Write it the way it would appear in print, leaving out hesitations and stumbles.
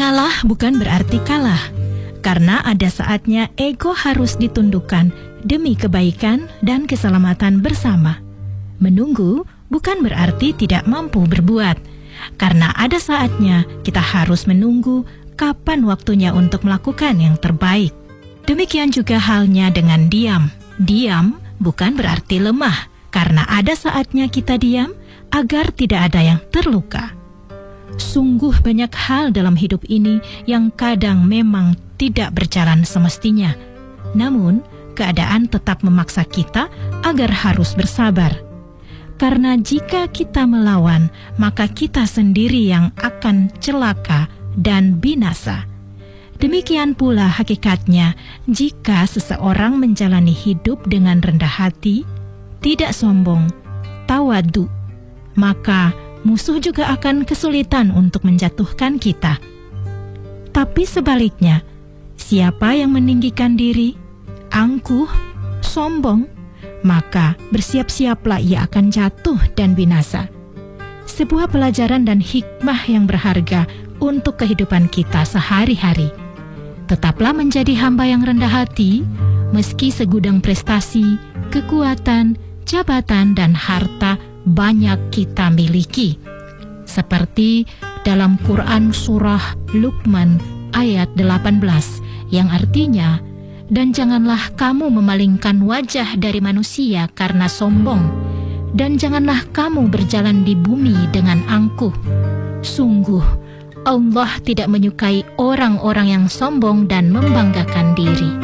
Mengalah bukan berarti kalah, karena ada saatnya ego harus ditundukkan demi kebaikan dan keselamatan bersama. Menunggu bukan berarti tidak mampu berbuat, karena ada saatnya kita harus menunggu kapan waktunya untuk melakukan yang terbaik. Demikian juga halnya dengan diam. Diam bukan berarti lemah, karena ada saatnya kita diam agar tidak ada yang terluka. Sungguh banyak hal dalam hidup ini yang kadang memang tidak berjalan semestinya. Namun, keadaan tetap memaksa kita agar harus bersabar. Karena jika kita melawan, maka kita sendiri yang akan celaka dan binasa. Demikian pula hakikatnya jika seseorang menjalani hidup dengan rendah hati, tidak sombong, tawadu, maka musuh juga akan kesulitan untuk menjatuhkan kita. Tapi sebaliknya, siapa yang meninggikan diri, angkuh, sombong, maka bersiap-siaplah ia akan jatuh dan binasa. Sebuah pelajaran dan hikmah yang berharga untuk kehidupan kita sehari-hari. Tetaplah menjadi hamba yang rendah hati, meski segudang prestasi, kekuatan, jabatan, dan harta banyak kita miliki. Seperti dalam Quran surah Luqman ayat 18 yang artinya, dan janganlah kamu memalingkan wajah dari manusia karena sombong, dan janganlah kamu berjalan di bumi dengan angkuh. Sungguh Allah tidak menyukai orang-orang yang sombong dan membanggakan diri.